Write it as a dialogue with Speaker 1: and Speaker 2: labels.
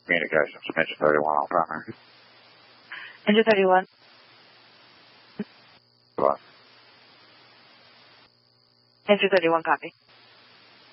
Speaker 1: communications. Engine 31 on primary.
Speaker 2: Engine 31.
Speaker 1: What?
Speaker 2: Engine 31, copy.